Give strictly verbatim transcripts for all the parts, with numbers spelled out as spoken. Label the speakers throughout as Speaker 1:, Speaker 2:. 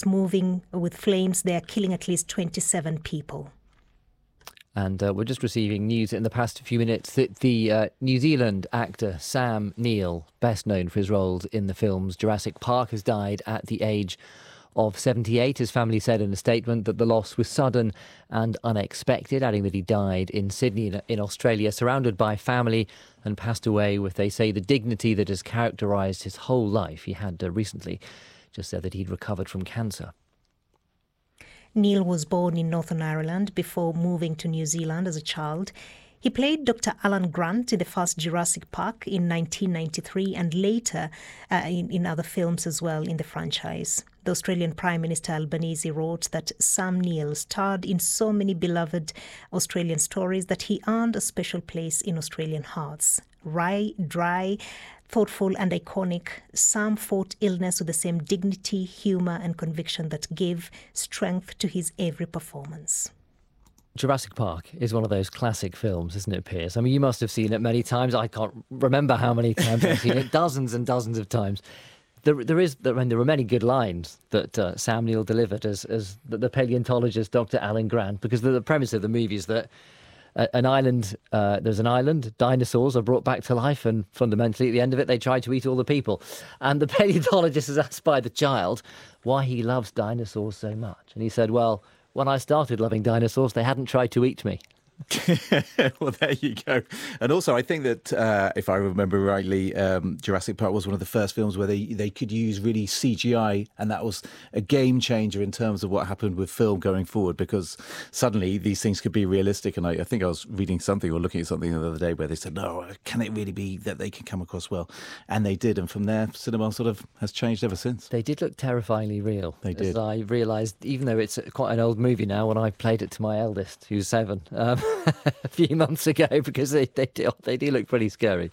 Speaker 1: that's moving with flames there, killing at least twenty-seven people.
Speaker 2: And uh, we're just receiving news in the past few minutes that the uh, New Zealand actor Sam Neill, best known for his roles in the films Jurassic Park, has died at the age of seventy-eight. His family said in a statement that the loss was sudden and unexpected, adding that he died in Sydney in Australia, surrounded by family, and passed away with, they say, the dignity that has characterised his whole life. He had uh, recently just said that he'd recovered from cancer.
Speaker 1: Neill was born in Northern Ireland before moving to New Zealand as a child. He played Doctor Alan Grant in the first Jurassic Park in nineteen ninety-three and later uh, in, in other films as well in the franchise. The Australian Prime Minister Albanese wrote that Sam Neill starred in so many beloved Australian stories that he earned a special place in Australian hearts. Wry, dry, thoughtful and iconic, Sam fought illness with the same dignity, humour and conviction that gave strength to his every performance.
Speaker 2: Jurassic Park is one of those classic films, isn't it, Piers? I mean, you must have seen it many times. I can't remember how many times I've seen it, dozens and dozens of times. There, there is, I mean, there are many good lines that uh, Sam Neill delivered as as the, the paleontologist Doctor Alan Grant, because the, the premise of the movie is that uh, an island, uh, there's an island, dinosaurs are brought back to life, and fundamentally at the end of it they try to eat all the people. And the paleontologist is asked by the child why he loves dinosaurs so much, and he said, well, when I started loving dinosaurs, they hadn't tried to eat me.
Speaker 3: Well, there you go. And also, I think that, uh, if I remember rightly, um, Jurassic Park was one of the first films where they, they could use really C G I, and that was a game changer in terms of what happened with film going forward, because suddenly these things could be realistic. And I, I think I was reading something or looking at something the other day where they said, no, can it really be that they can come across well? And they did. And from there, cinema sort of has changed ever since.
Speaker 2: They did look terrifyingly real.
Speaker 3: They did.
Speaker 2: As I realised, even though it's quite an old movie now, when I played it to my eldest, who's seven, um, a few months ago, because they, they, do, they do look pretty scary.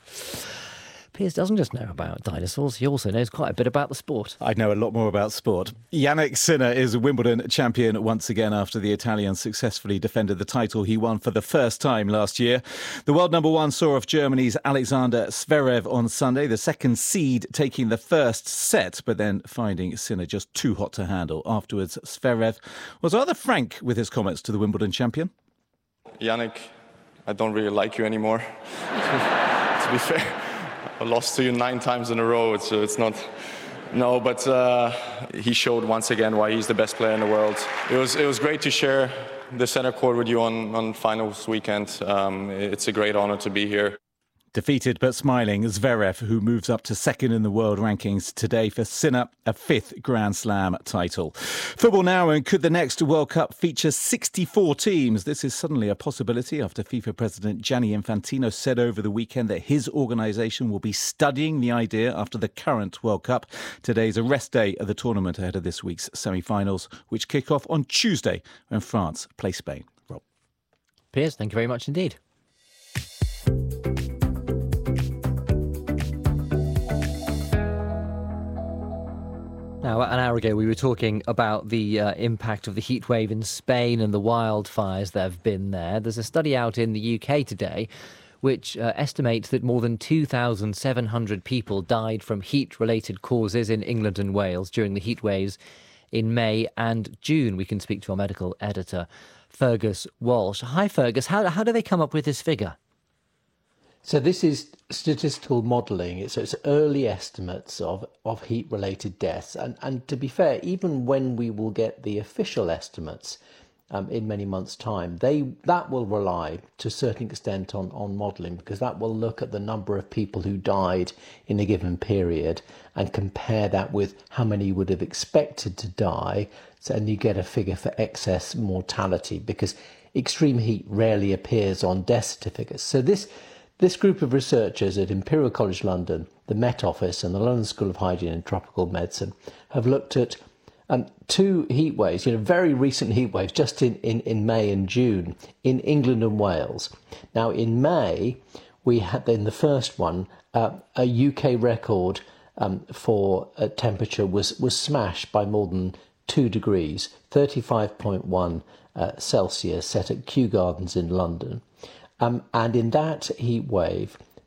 Speaker 2: Piers doesn't just know about dinosaurs, he also knows quite a bit about the sport.
Speaker 3: I know a lot more about sport. Yannick Sinner is a Wimbledon champion once again after the Italian successfully defended the title he won for the first time last year. The world number one saw off Germany's Alexander Zverev on Sunday, the second seed taking the first set, but then finding Sinner just too hot to handle. Afterwards, Zverev was rather frank with his comments to the Wimbledon champion.
Speaker 4: Yannick, I don't really like you anymore. To be fair, I lost to you nine times in a row, so it's not... No, but uh, he showed once again why he's the best player in the world. It was it was great to share the center court with you on, on finals weekend. Um, it's a great honor to be here.
Speaker 3: Defeated but smiling, Zverev, who moves up to second in the world rankings today for Sinner, a fifth Grand Slam title. Football now, and could the next World Cup feature sixty-four teams? This is suddenly a possibility after FIFA President Gianni Infantino said over the weekend that his organisation will be studying the idea after the current World Cup. Today's a rest day of the tournament ahead of this week's semi-finals, which kick off on Tuesday when France play Spain. Rob.
Speaker 2: Piers, thank you very much indeed. Now, an hour ago, we were talking about the uh, impact of the heat wave in Spain and the wildfires that have been there. There's a study out in the U K today which uh, estimates that more than two thousand seven hundred people died from heat-related causes in England and Wales during the heat waves in May and June. We can speak to our medical editor, Fergus Walsh. Hi, Fergus. How, how do they come up with this figure?
Speaker 5: So this is statistical modelling. It's, it's early estimates of, of heat-related deaths. And, and to be fair, even when we will get the official estimates um, in many months' time, they that will rely to a certain extent on, on modelling, because that will look at the number of people who died in a given period and compare that with how many you would have expected to die. So, and you get a figure for excess mortality, because extreme heat rarely appears on death certificates. So this... This group of researchers at Imperial College London, the Met Office and the London School of Hygiene and Tropical Medicine have looked at um, two heat waves, you know, very recent heat waves, just in, in, in May and June in England and Wales. Now, in May, we had, in the first one, uh, a U K record um, for uh, temperature was, was smashed by more than two degrees, thirty-five point one uh, Celsius, set at Kew Gardens in London. Um, and in that heat wave,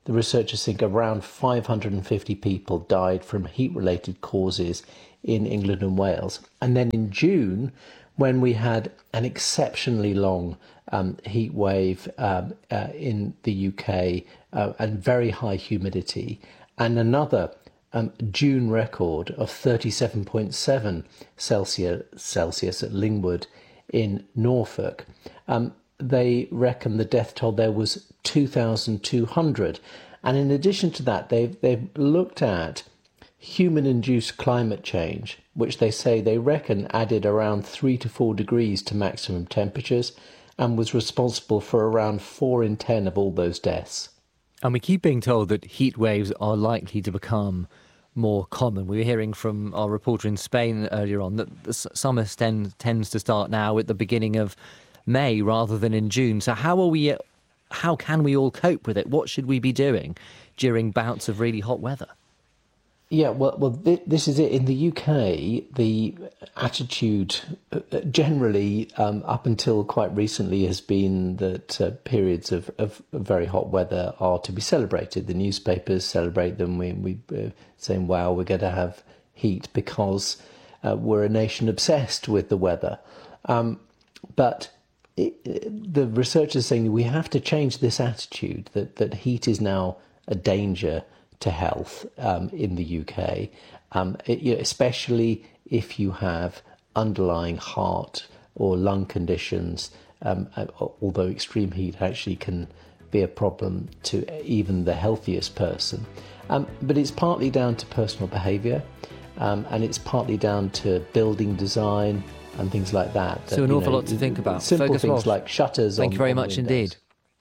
Speaker 5: the researchers think around five hundred fifty people died from heat-related causes in England and Wales. And then in June, when we had an exceptionally long um, heat wave um, uh, in the U K uh, and very high humidity, and another um, June record of thirty-seven point seven Celsius, Celsius at Lingwood in Norfolk, um, they reckon the death toll there was two thousand two hundred. And in addition to that, they've, they've looked at human-induced climate change, which they say they reckon added around three to four degrees to maximum temperatures and was responsible for around four in ten of all those deaths.
Speaker 2: And we keep being told that heat waves are likely to become more common. We were hearing from our reporter in Spain earlier on that the summer tend, tends to start now at the beginning of May rather than in June. So how are we? How can we all cope with it? What should we be doing during bouts of really hot weather?
Speaker 5: Yeah, well, well, th- this is it. In the U K, the attitude uh, generally, um, up until quite recently, has been that uh, periods of, of very hot weather are to be celebrated. The newspapers celebrate them. We we uh, saying, "Wow, we're going to have heat because uh, we're a nation obsessed with the weather." Um, but it, the researchers are saying we have to change this attitude that that heat is now a danger to health um, in the U K, um, it, you know, especially if you have underlying heart or lung conditions, um, although extreme heat actually can be a problem to even the healthiest person. Um, but it's partly down to personal behaviour, um, and it's partly down to building design and things like that.
Speaker 2: So an
Speaker 5: you
Speaker 2: awful
Speaker 5: know,
Speaker 2: lot to think about.
Speaker 5: Simple
Speaker 2: Fergus
Speaker 5: things
Speaker 2: Walsh,
Speaker 5: like shutters.
Speaker 2: Thank
Speaker 5: on,
Speaker 2: you very
Speaker 5: on
Speaker 2: much
Speaker 5: windows.
Speaker 2: indeed.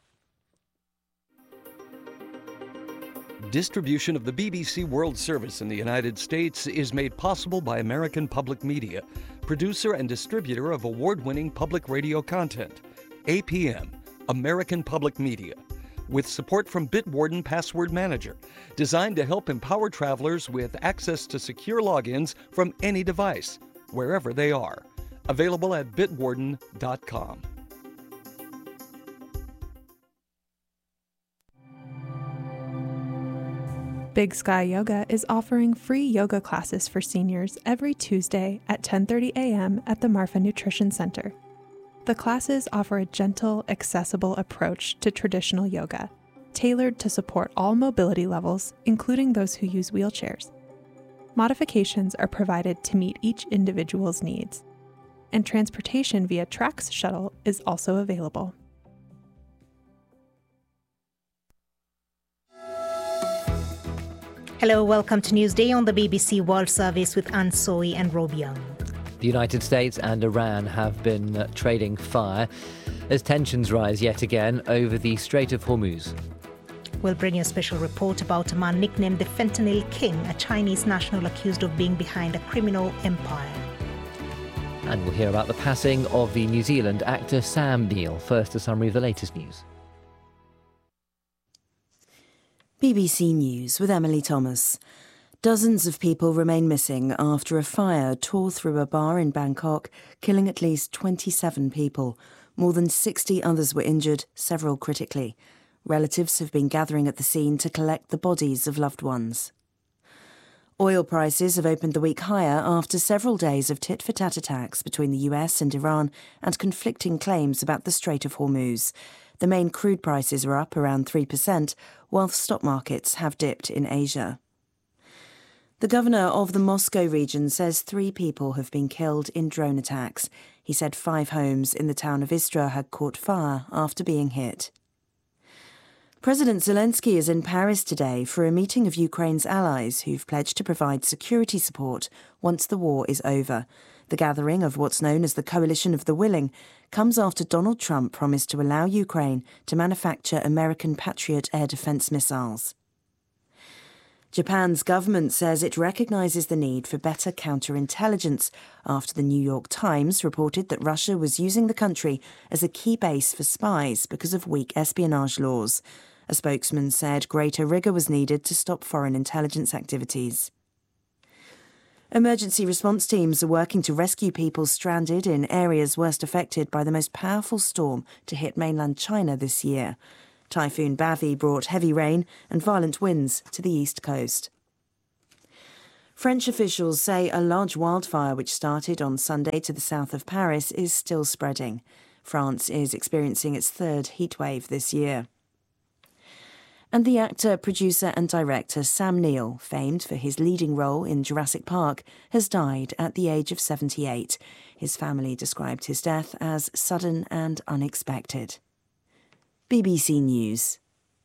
Speaker 6: Distribution of the B B C World Service in the United States is made possible by American Public Media, producer and distributor of award-winning public radio content. A P M, American Public Media, with support from Bitwarden Password Manager, designed to help empower travelers with access to secure logins from any device, wherever they are. Available at bitwarden dot com.
Speaker 7: Big Sky Yoga is offering free yoga classes for seniors every Tuesday at ten thirty a.m. at the Marfa Nutrition Center. The classes offer a gentle, accessible approach to traditional yoga, tailored to support all mobility levels, including those who use wheelchairs. Modifications are provided to meet each individual's needs, and transportation via Trax shuttle is also available.
Speaker 1: Hello, welcome to Newsday on the B B C World Service with Anne Soy and Rob Young.
Speaker 2: The United States and Iran have been uh, trading fire as tensions rise yet again over the Strait of Hormuz.
Speaker 1: We'll bring you a special report about a man nicknamed the Fentanyl King, a Chinese national accused of being behind a criminal empire.
Speaker 2: And we'll hear about the passing of the New Zealand actor Sam Neill. First, a summary of the latest news.
Speaker 8: B B C News with Emily Thomas. Dozens of people remain missing after a fire tore through a bar in Bangkok, killing at least twenty-seven people. More than sixty others were injured, several critically. Relatives have been gathering at the scene to collect the bodies of loved ones. Oil prices have opened the week higher after several days of tit-for-tat attacks between the U S and Iran and conflicting claims about the Strait of Hormuz. The main crude prices are up around three percent, while stock markets have dipped in Asia. The governor of the Moscow region says three people have been killed in drone attacks. He said five homes in the town of Istra had caught fire after being hit. President Zelensky is in Paris today for a meeting of Ukraine's allies who've pledged to provide security support once the war is over. The gathering of what's known as the Coalition of the Willing comes after Donald Trump promised to allow Ukraine to manufacture American Patriot air defense missiles. Japan's government says it recognizes the need for better counterintelligence after the New York Times reported that Russia was using the country as a key base for spies because of weak espionage laws. A spokesman said greater rigor was needed to stop foreign intelligence activities. Emergency response teams are working to rescue people stranded in areas worst affected by the most powerful storm to hit mainland China this year. Typhoon Bavi brought heavy rain and violent winds to the east coast. French officials say a large wildfire which started on Sunday to the south of Paris is still spreading. France is experiencing its third heatwave this year. And the actor, producer and director Sam Neill, famed for his leading role in Jurassic Park, has died at the age of seventy-eight. His family described his death as sudden and unexpected. B B C News.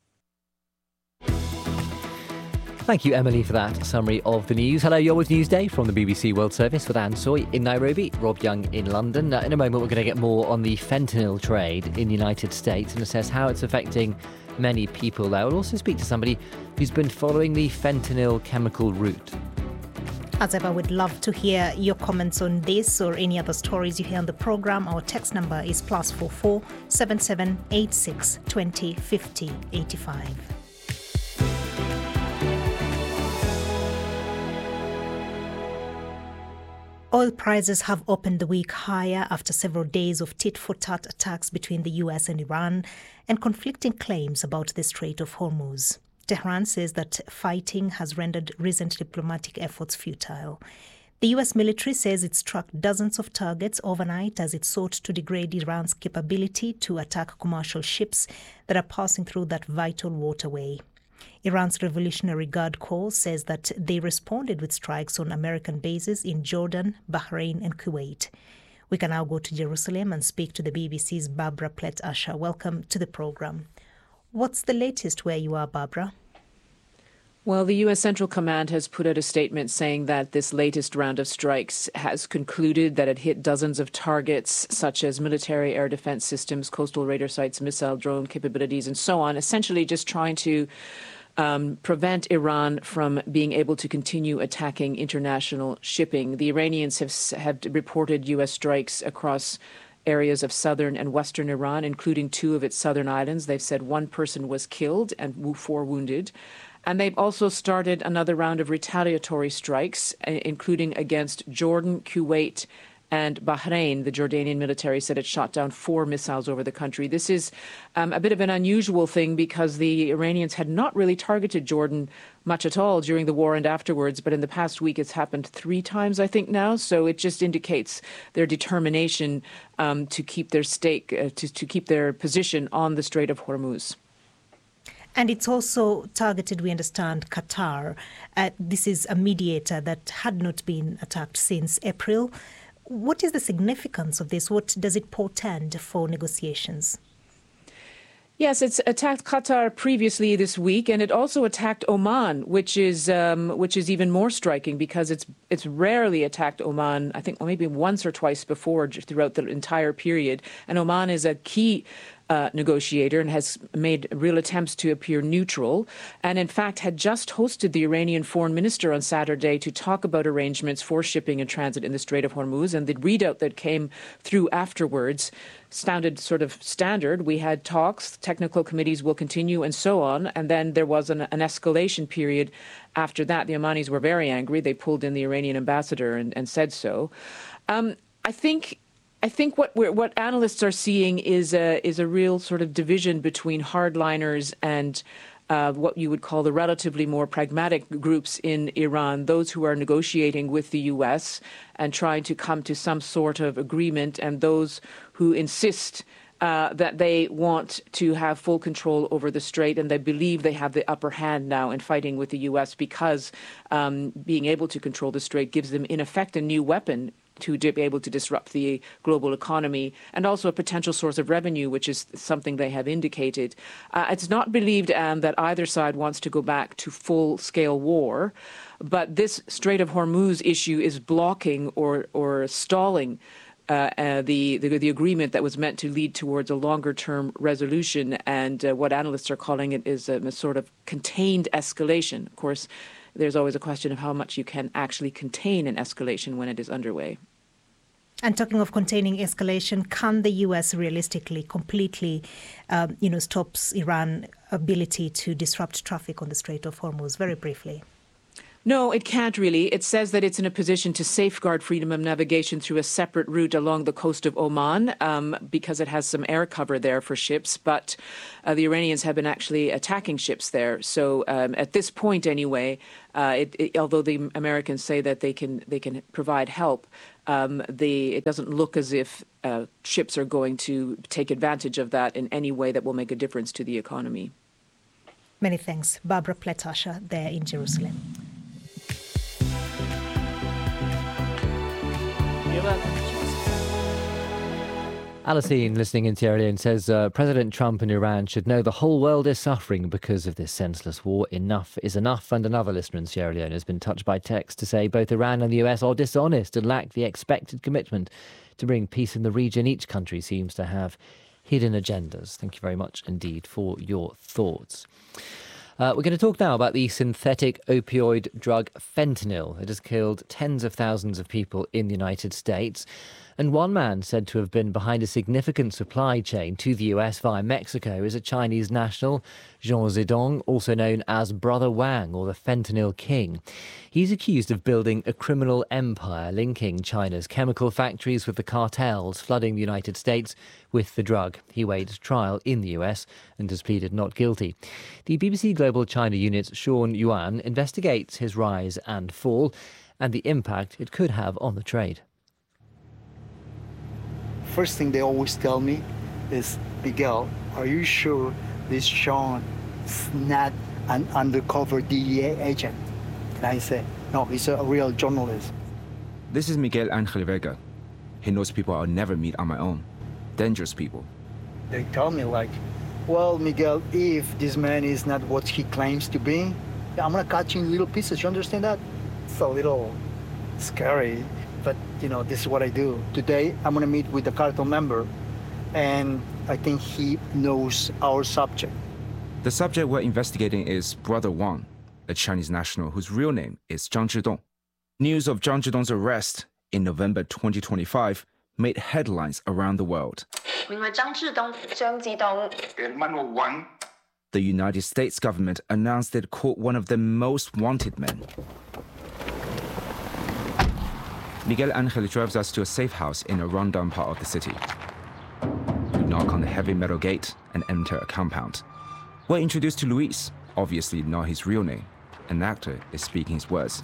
Speaker 2: Thank you, Emily, for that summary of the news. Hello, you're with Newsday from the B B C World Service with Anne Soy in Nairobi, Rob Young in London. Uh, in a moment, we're going to get more on the fentanyl trade in the United States and assess how it's affecting many people there. We'll also speak to somebody who's been following the fentanyl chemical route.
Speaker 1: As ever, we'd love to hear your comments on this or any other stories you hear on the programme. Our text number is plus four four seven seven eight six twenty fifty eighty-five. Oil prices have opened the week higher after several days of tit-for-tat attacks between the U S and Iran and conflicting claims about the Strait of Hormuz. Tehran says that fighting has rendered recent diplomatic efforts futile. The U S military says it struck dozens of targets overnight as it sought to degrade Iran's capability to attack commercial ships that are passing through that vital waterway. Iran's Revolutionary Guard Corps says that they responded with strikes on American bases in Jordan, Bahrain and Kuwait. We can now go to Jerusalem and speak to the B B C's Barbara Plett-Usher. Welcome to the programme. What's the latest where you are, Barbara?
Speaker 9: Well, the U S Central Command has put out a statement saying that this latest round of strikes has concluded that it hit dozens of targets, such as military air defense systems, coastal radar sites, missile drone capabilities, and so on, essentially just trying to um, prevent Iran from being able to continue attacking international shipping. The Iranians have, have reported U S strikes across areas of southern and western Iran, including two of its southern islands. They've said one person was killed and four wounded. And they've also started another round of retaliatory strikes, including against Jordan, Kuwait, and Bahrain. The Jordanian military said it shot down four missiles over the country. This is um, a bit of an unusual thing because the Iranians had not really targeted Jordan much at all during the war and afterwards, but in the past week it's happened three times, I think, now. So it just indicates their determination um, to keep their stake, uh, to, to keep their position on the Strait of Hormuz.
Speaker 1: And it's also targeted, we understand, Qatar. Uh, this is a mediator that had not been attacked since April. What is the significance of this? What does it portend for negotiations?
Speaker 9: Yes, it's attacked Qatar previously this week, and it also attacked Oman, which is um, which is even more striking because it's it's rarely attacked Oman. I think well, maybe once or twice before throughout the entire period. And Oman is a key Uh, negotiator and has made real attempts to appear neutral, and in fact had just hosted the Iranian foreign minister on Saturday to talk about arrangements for shipping and transit in the Strait of Hormuz. And the readout that came through afterwards sounded sort of standard. We had talks, technical committees will continue, and so on. And then there was an, an escalation period after that. The Omanis were very angry. They pulled in the Iranian ambassador and, and said so. Um, I think I think what we're, what analysts are seeing is a is a real sort of division between hardliners and uh, what you would call the relatively more pragmatic groups in Iran, those who are negotiating with the U S and trying to come to some sort of agreement, and those who insist uh, that they want to have full control over the strait, and they believe they have the upper hand now in fighting with the U S because um, being able to control the strait gives them, in effect, a new weapon to be able to disrupt the global economy, and also a potential source of revenue, which is something they have indicated. Uh, it's not believed, Anne, that either side wants to go back to full-scale war, but this Strait of Hormuz issue is blocking or, or stalling Uh, uh, the, the the agreement that was meant to lead towards a longer-term resolution, and uh, what analysts are calling it is a, a sort of contained escalation. Of course, there's always a question of how much you can actually contain an escalation when it is underway.
Speaker 1: And talking of containing escalation, can the U S realistically completely, um, you know, stops Iran's ability to disrupt traffic on the Strait of Hormuz? Very briefly.
Speaker 9: No, it can't really. It says that it's in a position to safeguard freedom of navigation through a separate route along the coast of Oman um, because it has some air cover there for ships. But uh, the Iranians have been actually attacking ships there. So um, at this point, anyway, uh, it, it, although the Americans say that they can they can provide help, um, the it doesn't look as if uh, ships are going to take advantage of that in any way that will make a difference to the economy.
Speaker 1: Many thanks, Barbara Pletasha, there in Jerusalem.
Speaker 9: You're welcome.
Speaker 2: Alicine, listening in Sierra Leone, says uh, President Trump and Iran should know the whole world is suffering because of this senseless war. Enough is enough. And another listener in Sierra Leone has been touched by text to say both Iran and the U S are dishonest and lack the expected commitment to bring peace in the region. Each country seems to have hidden agendas. Thank you very much indeed for your thoughts. Uh, we're going to talk now about the synthetic opioid drug fentanyl. It has killed tens of thousands of people in the United States. And one man said to have been behind a significant supply chain to the U S via Mexico is a Chinese national, Zhang Zidong, also known as Brother Wang or the Fentanyl King. He's accused of building a criminal empire linking China's chemical factories with the cartels flooding the United States with the drug. He waits trial in the U S and has pleaded not guilty. The B B C Global China Unit's Sean Yuan investigates his rise and fall and the impact it could have on the trade.
Speaker 10: First thing they always tell me is, Miguel, are you sure this Sean is not an undercover D E A agent? And I say, no, he's a real journalist.
Speaker 11: This is Miguel Angel Vega. He knows people I'll never meet on my own. Dangerous people.
Speaker 10: They tell me like, well, Miguel, if this man is not what he claims to be, I'm gonna cut you in little pieces, you understand that? It's a little scary. But, you know, this is what I do. Today, I'm going to meet with the cartel member, and I think he knows our subject.
Speaker 11: The subject we're investigating is Brother Wang, a Chinese national whose real name is Zhang Zhidong. News of Zhang Zhidong's arrest in November twenty twenty-five made headlines around the world. The United States government announced it caught one of the most wanted men. Miguel Angel drives us to a safe house in a rundown part of the city. We knock on the heavy metal gate and enter a compound. We're introduced to Luis, obviously not his real name. An actor is speaking his words.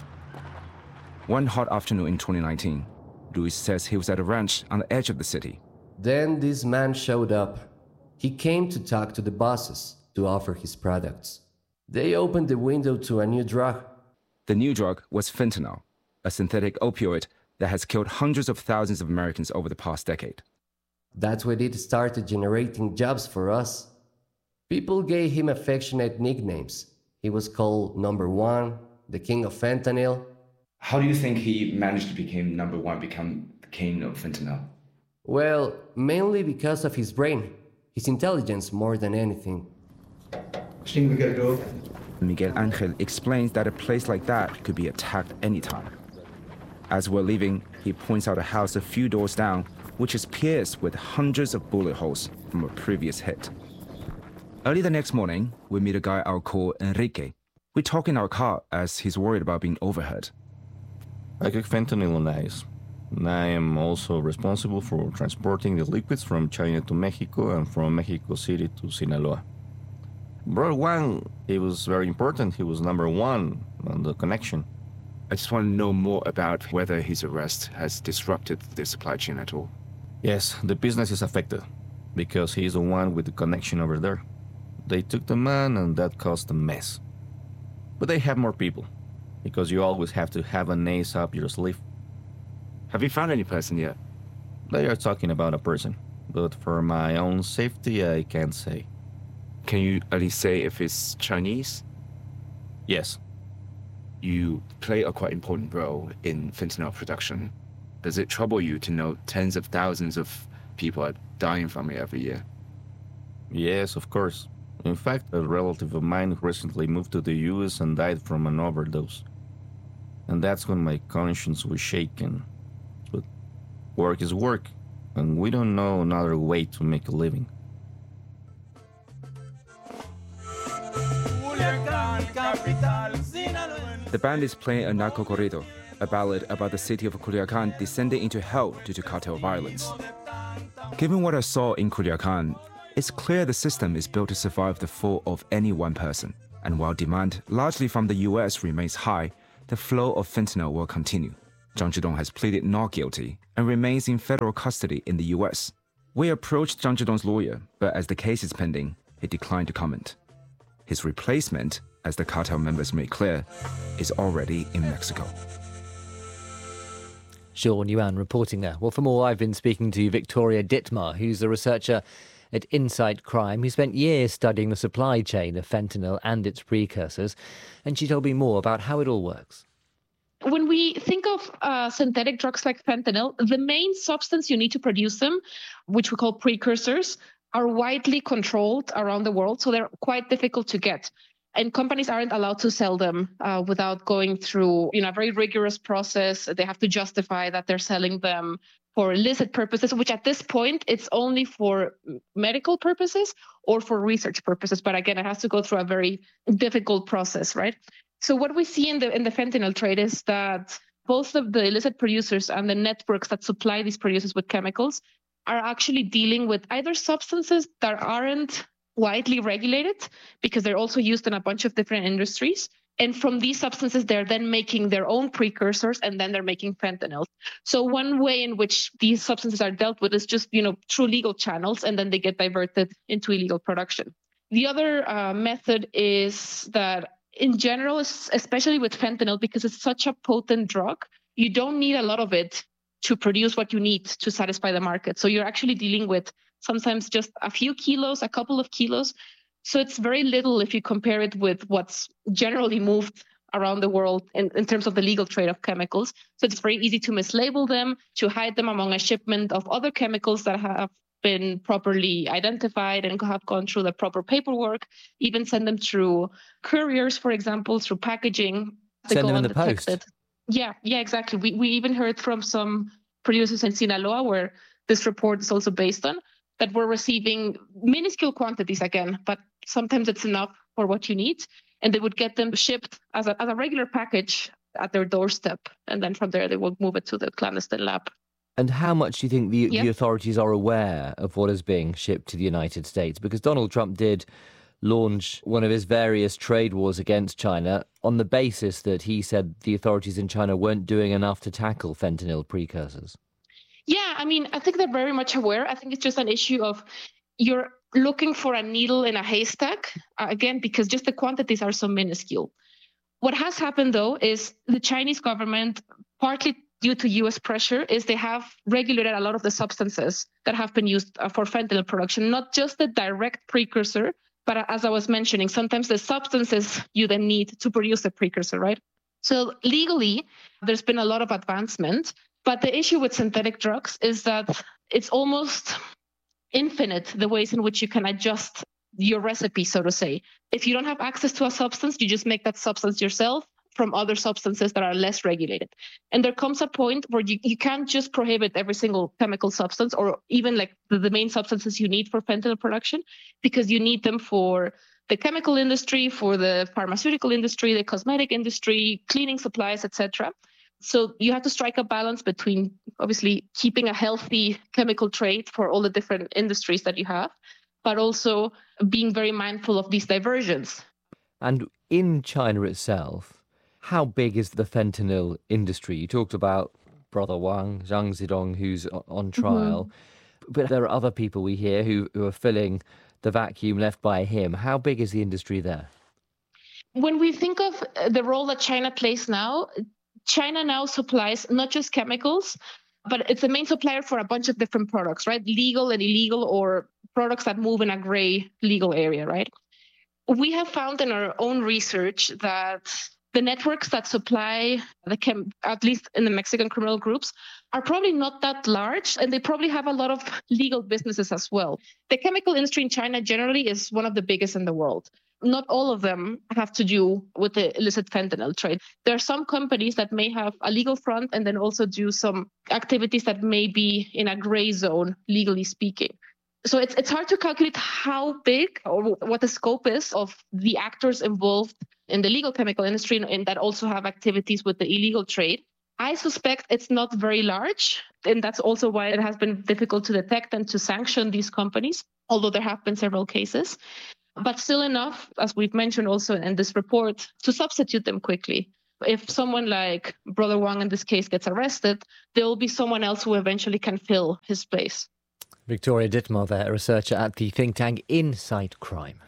Speaker 11: One hot afternoon in twenty nineteen, Luis says he was at a ranch on the edge of the city.
Speaker 12: Then this man showed up. He came to talk to the bosses to offer his products. They opened the window to a new drug.
Speaker 11: The new drug was fentanyl, a synthetic opioid that has killed hundreds of thousands of Americans over the past decade.
Speaker 12: That's when it started generating jobs for us. People gave him affectionate nicknames. He was called Number One, the King of Fentanyl.
Speaker 11: How do you think he managed to become number one, become the king of fentanyl?
Speaker 12: Well, mainly because of his brain, his intelligence more than anything.
Speaker 10: I think we gotta go.
Speaker 11: Miguel Angel explains that a place like that could be attacked anytime. As we're leaving, he points out a house a few doors down, which is pierced with hundreds of bullet holes from a previous hit. Early the next morning, we meet a guy I'll call Enrique. We talk in our car as he's worried about being overheard.
Speaker 13: I cook fentanyl on ice. And I am also responsible for transporting the liquids from China to Mexico and from Mexico City to Sinaloa. Brother Wang, he was very important. He was number one on the connection.
Speaker 11: I just want to know more about whether his arrest has disrupted the supply chain at all.
Speaker 13: Yes, the business is affected because he is the one with the connection over there. They took the man and that caused a mess. But they have more people because you always have to have an ace up your sleeve.
Speaker 11: Have you found any person yet?
Speaker 13: They are talking about a person, but for my own safety, I can't say.
Speaker 11: Can you at least say if it's Chinese?
Speaker 13: Yes.
Speaker 11: You play a quite important role in fentanyl production. Does it trouble you to know tens of thousands of people are dying from it every year?
Speaker 13: Yes, of course. In fact, a relative of mine recently moved to the U S and died from an overdose. And that's when my conscience was shaken. But work is work, and we don't know another way to make a living.
Speaker 11: The The band is playing a narco corrido, a ballad about the city of Culiacan descending into hell due to cartel violence. Given what I saw in Culiacan, it's clear the system is built to survive the fall of any one person. And while demand, largely from the U S, remains high, the flow of fentanyl will continue. Zhang Zhidong has pleaded not guilty and remains in federal custody in the U S. We approached Zhang Zhidong's lawyer, but as the case is pending, he declined to comment. His replacement, as the cartel members made clear, is already in Mexico.
Speaker 2: Sean Yuan reporting there. Well, for more, I've been speaking to Victoria Dittmar, who's a researcher at Insight Crime, who spent years studying the supply chain of fentanyl and its precursors, and she told me more about how it all works.
Speaker 14: When we think of uh, synthetic drugs like fentanyl, the main substance you need to produce them, which we call precursors, are widely controlled around the world, so they're quite difficult to get. And companies aren't allowed to sell them uh, without going through, you know, a very rigorous process. They have to justify that they're selling them for illicit purposes, which at this point, it's only for medical purposes or for research purposes. But again, it has to go through a very difficult process, right? So what we see in the in the fentanyl trade is that both of the illicit producers and the networks that supply these producers with chemicals are actually dealing with either substances that aren't widely regulated because they're also used in a bunch of different industries. And from these substances, they're then making their own precursors, and then they're making fentanyl. So one way in which these substances are dealt with is just, you know, through legal channels, and then they get diverted into illegal production. The other uh, method is that in general, especially with fentanyl, because it's such a potent drug, you don't need a lot of it to produce what you need to satisfy the market. So you're actually dealing with sometimes just a few kilos, a couple of kilos. So it's very little if you compare it with what's generally moved around the world in, in terms of the legal trade of chemicals. So it's very easy to mislabel them, to hide them among a shipment of other chemicals that have been properly identified and have gone through the proper paperwork, even send them through couriers, for example, through packaging.
Speaker 2: Send them in the post.
Speaker 14: Yeah, yeah, exactly. We we even heard from some producers in Sinaloa, where this report is also based on, that we're receiving minuscule quantities again, but sometimes it's enough for what you need. And they would get them shipped as a, as a regular package at their doorstep. And then from there, they will move it to the clandestine lab.
Speaker 2: And how much do you think the,
Speaker 14: Yeah.
Speaker 2: the authorities are aware of what is being shipped to the United States? Because Donald Trump did launch one of his various trade wars against China on the basis that he said the authorities in China weren't doing enough to tackle fentanyl precursors.
Speaker 14: Yeah, I mean, I think they're very much aware. I think it's just an issue of you're looking for a needle in a haystack, uh, again, because just the quantities are so minuscule. What has happened, though, is the Chinese government, partly due to U S pressure, is they have regulated a lot of the substances that have been used uh, for fentanyl production, not just the direct precursor, but uh, as I was mentioning, sometimes the substances you then need to produce the precursor, right? So legally, there's been a lot of advancement. But the issue with synthetic drugs is that it's almost infinite, the ways in which you can adjust your recipe, so to say. If you don't have access to a substance, you just make that substance yourself from other substances that are less regulated. And there comes a point where you, you can't just prohibit every single chemical substance or even like the, the main substances you need for fentanyl production, because you need them for the chemical industry, for the pharmaceutical industry, the cosmetic industry, cleaning supplies, et cetera. So you have to strike a balance between obviously keeping a healthy chemical trade for all the different industries that you have, but also being very mindful of these diversions.
Speaker 2: And in China itself, how big is the fentanyl industry? You talked about Brother Wang, Zhang Zhidong, who's on trial, mm-hmm. but there are other people we hear who, who are filling the vacuum left by him. How big is the industry there?
Speaker 14: When we think of the role that China plays now, China now supplies not just chemicals, but it's the main supplier for a bunch of different products, right? Legal and illegal, or products that move in a gray legal area, right? We have found in our own research that the networks that supply the chem, at least in the Mexican criminal groups, are probably not that large, and they probably have a lot of legal businesses as well. The chemical industry in China generally is one of the biggest in the world. Not all of them have to do with the illicit fentanyl trade. There are some companies that may have a legal front and then also do some activities that may be in a gray zone, legally speaking. So it's it's hard to calculate how big or what the scope is of the actors involved in the legal chemical industry and that also have activities with the illegal trade. I suspect it's not very large, and that's also why it has been difficult to detect and to sanction these companies, although there have been several cases. But still enough, as we've mentioned also in this report, to substitute them quickly. If someone like Brother Wang in this case gets arrested, there will be someone else who eventually can fill his place.
Speaker 2: Victoria Dittmar there, a researcher at the think tank Inside Crime.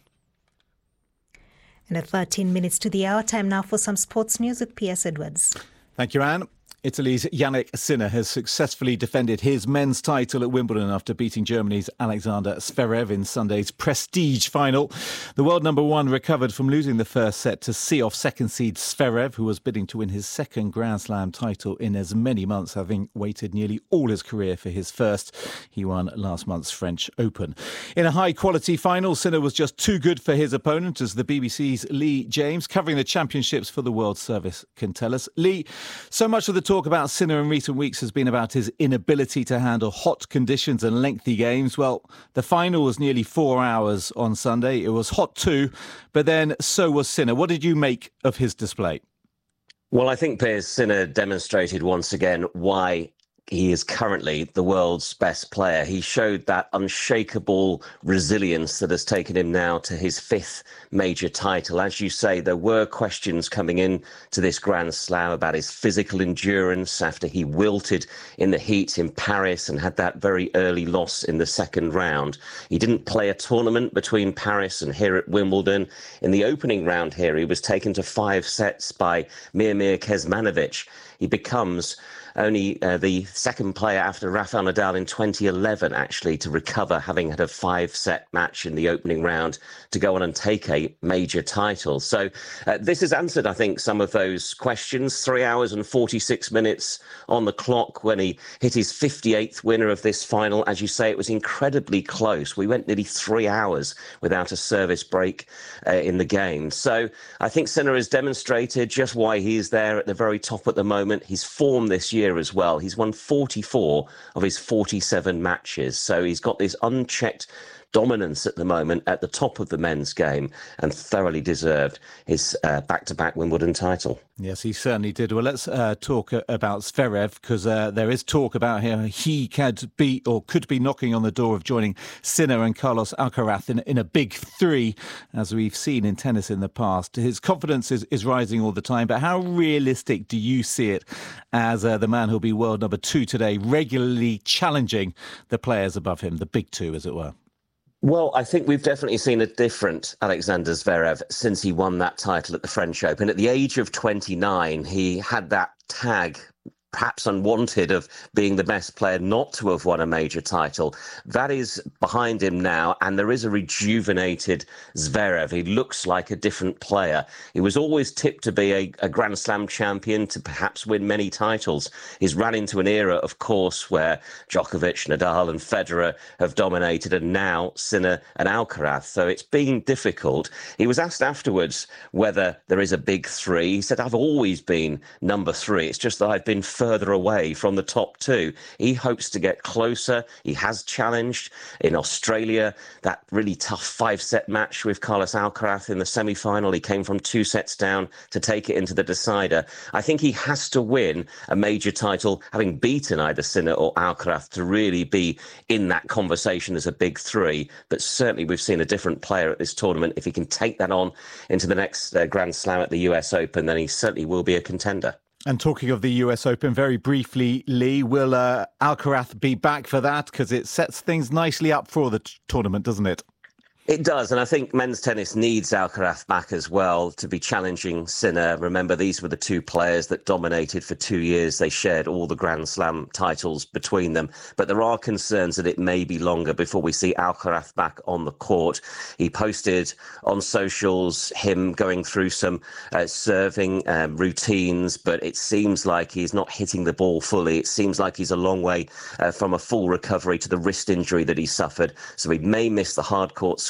Speaker 1: And at thirteen minutes to the hour, time now for some sports news with P S Edwards.
Speaker 3: Thank you, Anne. Italy's Yannick Sinner has successfully defended his men's title at Wimbledon after beating Germany's Alexander Zverev in Sunday's prestige final. The world number one recovered from losing the first set to see-off second seed Zverev, who was bidding to win his second Grand Slam title in as many months, having waited nearly all his career for his first. He won last month's French Open. In a high-quality final, Sinner was just too good for his opponent, as the B B C's Lee James, covering the championships for the World Service, can tell us. Lee, so much of the talk about Sinner in recent weeks has been about his inability to handle hot conditions and lengthy games. Well, the final was nearly four hours on Sunday. It was hot too, but then so was Sinner. What did you make of his display?
Speaker 15: Well, I think Piers Sinner demonstrated once again why he is currently the world's best player. He showed that unshakable resilience that has taken him now to his fifth major title. As you say, there were questions coming in to this Grand Slam about his physical endurance after he wilted in the heat in Paris and had that very early loss in the second round. He didn't play a tournament between Paris and here at Wimbledon. In the opening round here, he was taken to five sets by Miomir Kecmanovic. He becomes only uh, the second player after Rafael Nadal in twenty eleven, actually, to recover, having had a five-set match in the opening round to go on and take a major title. So uh, this has answered, I think, some of those questions. Three hours and forty-six minutes on the clock when he hit his fifty-eighth winner of this final. As you say, it was incredibly close. We went nearly three hours without a service break uh, in the game. So I think Sinner has demonstrated just why he is there at the very top at the moment. His form this year as well. He's won forty-four of his forty-seven matches. So he's got this unchecked dominance at the moment at the top of the men's game and thoroughly deserved his uh, back-to-back Wimbledon title.
Speaker 3: Yes, he certainly did. Well, let's uh, talk about Zverev, because uh, there is talk about how he could be or could be knocking on the door of joining Sinner and Carlos Alcaraz in, in a big three, as we've seen in tennis in the past. His confidence is, is rising all the time, but how realistic do you see it as uh, the man who'll be world number two today, regularly challenging the players above him, the big two, as it were?
Speaker 15: Well, I think we've definitely seen a different Alexander Zverev since he won that title at the French Open. At the age of twenty-nine, he had that tag, perhaps unwanted, of being the best player not to have won a major title. That is behind him now, and there is a rejuvenated Zverev. He looks like a different player. He was always tipped to be a, a Grand Slam champion, to perhaps win many titles. He's ran into an era, of course, where Djokovic, Nadal and Federer have dominated, and now Sinner and Alcaraz. So it's been difficult. He was asked afterwards whether there is a big three. He said, I've always been number three. It's just that I've been further away from the top two. He hopes to get closer. He has challenged in Australia, that really tough five-set match with Carlos Alcaraz in the semi-final. He came from two sets down to take it into the decider. I think he has to win a major title, having beaten either Sinner or Alcaraz, to really be in that conversation as a big three. But certainly we've seen a different player at this tournament. If he can take that on into the next uh, Grand Slam at the U S Open, then he certainly will be a contender.
Speaker 3: And talking of the U S Open, very briefly, Lee, will uh, Alcaraz be back for that? Because it sets things nicely up for the t- tournament, doesn't it?
Speaker 15: It does, and I think men's tennis needs Alcaraz back as well to be challenging Sinner. Remember, these were the two players that dominated for two years. They shared all the Grand Slam titles between them. But there are concerns that it may be longer before we see Alcaraz back on the court. He posted on socials him going through some uh, serving um, routines, but it seems like he's not hitting the ball fully. It seems like he's a long way uh, from a full recovery to the wrist injury that he suffered. So he may miss the hard court swing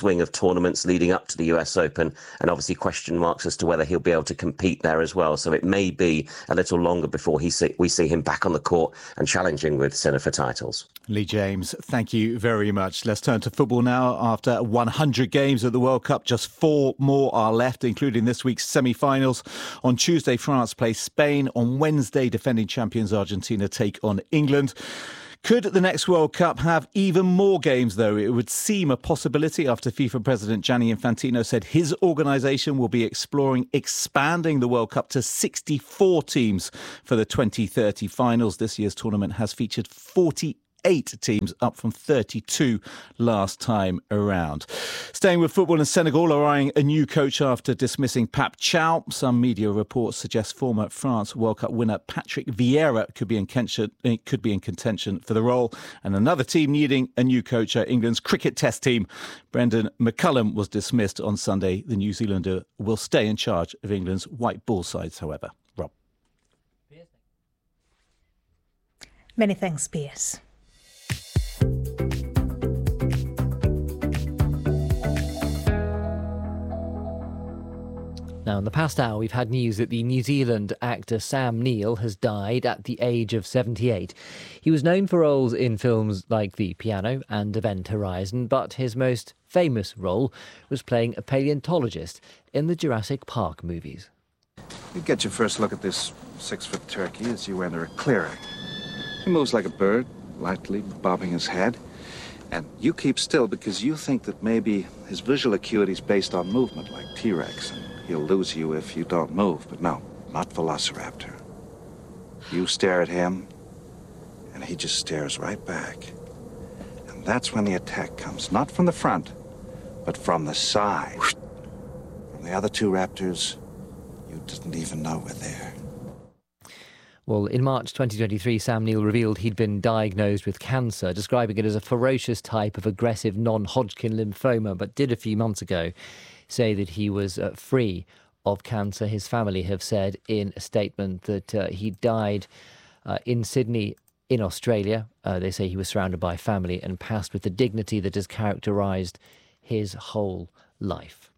Speaker 15: swing of tournaments leading up to the U S Open, and obviously question marks as to whether he'll be able to compete there as well. So it may be a little longer before he see, we see him back on the court and challenging with Sinner for titles.
Speaker 3: Lee James, thank you very much. Let's turn to football now. After one hundred games at the World Cup, just four more are left, including this week's semi-finals. On Tuesday, France plays Spain. On Wednesday, defending champions Argentina take on England. Could the next World Cup have even more games, though? It would seem a possibility after FIFA President Gianni Infantino said his organisation will be exploring expanding the World Cup to sixty-four teams for the twenty thirty finals. This year's tournament has featured forty-eight teams, up from thirty-two last time around. Staying with football, in Senegal are eyeing a new coach after dismissing Pape Thiaw. Some media reports suggest former France World Cup winner Patrick Vieira could be in contention, could be in contention for the role. And another team needing a new coach are England's cricket test team. Brendan McCullum was dismissed on Sunday. The New Zealander will stay in charge of England's white ball sides, however. Rob.
Speaker 1: Many thanks, Piers.
Speaker 2: Now, in the past hour, we've had news that the New Zealand actor Sam Neill has died at the age of seventy-eight. He was known for roles in films like The Piano and Event Horizon, but his most famous role was playing a paleontologist in the Jurassic Park movies.
Speaker 16: You get your first look at this six-foot turkey as you enter a clearing. He moves like a bird, lightly bobbing his head. And you keep still because you think that maybe his visual acuity is based on movement, like T-Rex, and he'll lose you if you don't move. But no, not Velociraptor. You stare at him, and he just stares right back. And that's when the attack comes, not from the front, but from the side. From the other two raptors, you didn't even know were there.
Speaker 2: Well, in March twenty twenty-three, Sam Neill revealed he'd been diagnosed with cancer, describing it as a ferocious type of aggressive non-Hodgkin lymphoma, but did a few months ago say that he was uh, free of cancer. His family have said in a statement that uh, he died uh, in Sydney in Australia. Uh, they say he was surrounded by family and passed with the dignity that has characterised his whole life.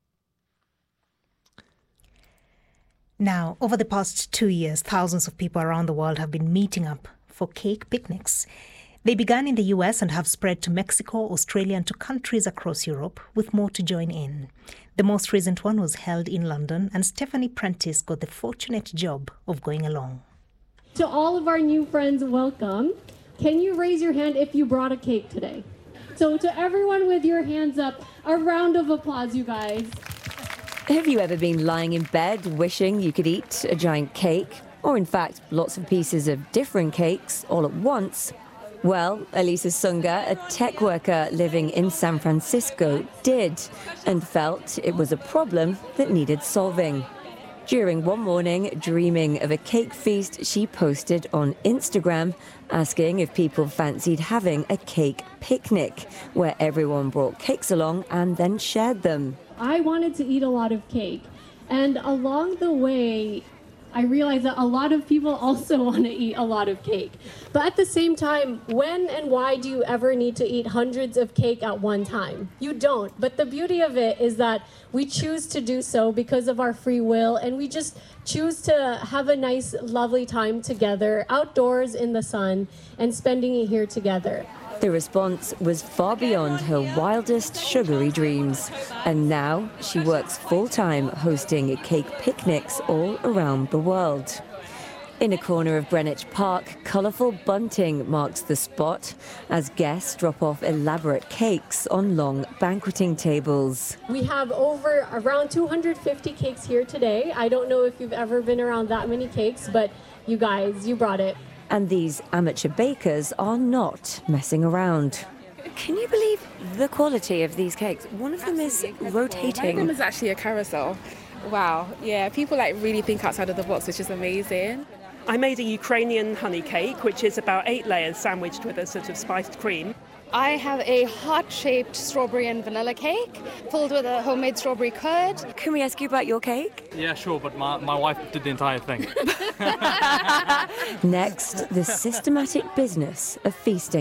Speaker 1: Now, over the past two years, thousands of people around the world have been meeting up for cake picnics. They began in the U S and have spread to Mexico, Australia and to countries across Europe, with more to join in. The most recent one was held in London, and Stephanie Prentice got the fortunate job of going along.
Speaker 17: To all of our new friends, welcome. Can you raise your hand if you brought a cake today? So to everyone with your hands up, a round of applause, you guys.
Speaker 18: Have you ever been lying in bed wishing you could eat a giant cake? Or in fact, lots of pieces of different cakes all at once? Well, Elisa Sunga, a tech worker living in San Francisco, did, and felt it was a problem that needed solving. During one morning, dreaming of a cake feast, she posted on Instagram, asking if people fancied having a cake picnic, where everyone brought cakes along and then shared them.
Speaker 17: I wanted to eat a lot of cake, and along the way, I realized that a lot of people also want to eat a lot of cake. But at the same time, when and why do you ever need to eat hundreds of cake at one time? You don't. But the beauty of it is that we choose to do so because of our free will, and we just choose to have a nice, lovely time together, outdoors in the sun, and spending it here together.
Speaker 18: The response was far beyond her wildest sugary dreams. And now she works full-time hosting cake picnics all around the world. In a corner of Greenwich Park, colourful bunting marks the spot as guests drop off elaborate cakes on long banqueting tables.
Speaker 17: We have over around two hundred fifty cakes here today. I don't know if you've ever been around that many cakes, but you guys, you brought it.
Speaker 18: And these amateur bakers are not messing around. Can you believe the quality of these cakes? One of them is rotating.
Speaker 19: One of them is actually a carousel. Wow, yeah, people like really think outside of the box, which is amazing.
Speaker 20: I made a Ukrainian honey cake, which is about eight layers sandwiched with a sort of spiced cream.
Speaker 21: I have a heart-shaped strawberry and vanilla cake filled with a homemade strawberry curd.
Speaker 18: Can we ask you about your cake?
Speaker 22: Yeah, sure, but my, my wife did the entire thing.
Speaker 18: Next, the systematic business of feasting.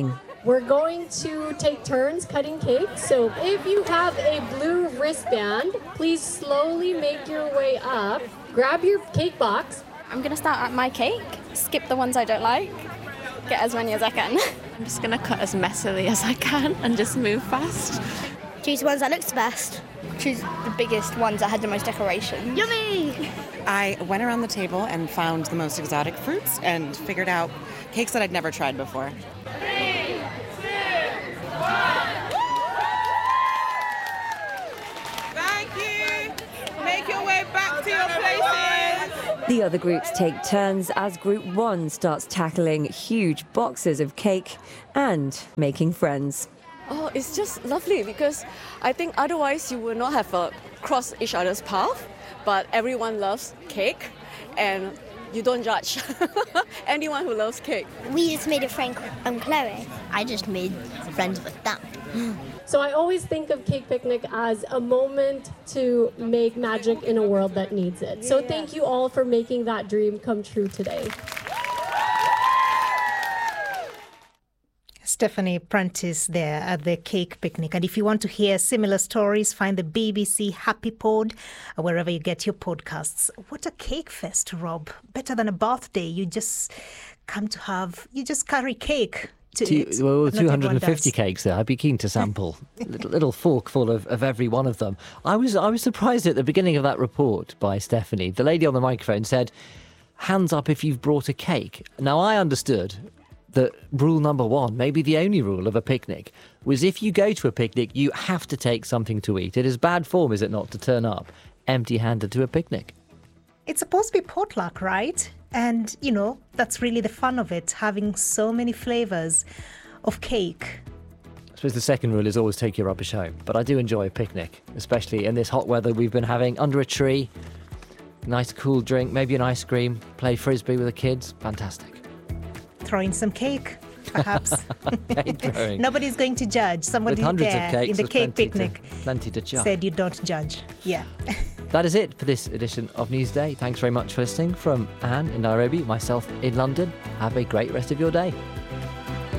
Speaker 17: we're going to take turns cutting cake. So if you have a blue wristband, please slowly make your way up. Grab your cake box.
Speaker 4: I'm going to start at my cake, skip the ones I don't like, get as many as I can.
Speaker 5: I'm just going to cut as messily as I can and just move fast.
Speaker 23: Choose the ones that looks the best. Choose the biggest ones that had the most decoration. Yummy!
Speaker 24: I went around the table and found the most exotic fruits and figured out cakes that I'd never tried before.
Speaker 23: Three, two, one.
Speaker 25: Thank you. Make your way back to your places.
Speaker 18: The other groups take turns as Group One starts tackling huge boxes of cake and making friends.
Speaker 26: Oh, it's just lovely because I think otherwise you will not have uh, crossed each other's path, but everyone loves cake and you don't judge anyone who loves cake.
Speaker 23: We just made a friend, um, Chloe. I just made friends with them.
Speaker 17: So I always think of Cake Picnic as a moment to make magic in a world that needs it. So thank you all for making that dream come true today.
Speaker 1: Stephanie Prentice there at the Cake Picnic. And if you want to hear similar stories, find the B B C Happy Pod or wherever you get your podcasts. What a cake fest, Rob. Better than a birthday. You just come to have, you just carry cake to
Speaker 2: Two,
Speaker 1: eat.
Speaker 2: well,
Speaker 1: Not
Speaker 2: two hundred fifty
Speaker 1: everyone
Speaker 2: cakes there. I'd be keen to sample a little, little fork full of, of every one of them. I was, I was surprised at the beginning of that report by Stephanie. The lady on the microphone said, hands up if you've brought a cake. Now, I understood that rule number one, maybe the only rule of a picnic, was if you go to a picnic, you have to take something to eat. It is bad form, is it not, to turn up empty-handed to a picnic?
Speaker 1: It's supposed to be potluck, right? And, you know, that's really the fun of it, having so many flavours of cake.
Speaker 2: I suppose the second rule is always take your rubbish home. But I do enjoy a picnic, especially in this hot weather we've been having under a tree. Nice cool drink, maybe an ice cream, play frisbee with the kids. Fantastic.
Speaker 1: Throw in some cake, perhaps.
Speaker 2: Cake throwing.
Speaker 1: Nobody's going to judge. Somebody
Speaker 2: With hundreds
Speaker 1: there
Speaker 2: of cakes,
Speaker 1: in the
Speaker 2: there's
Speaker 1: Cake
Speaker 2: plenty
Speaker 1: Picnic
Speaker 2: To, plenty to judge.
Speaker 1: said you don't judge. Yeah.
Speaker 2: That is it for this edition of Newsday. Thanks very much for listening from Anne in Nairobi, myself in London. Have a great rest of your day.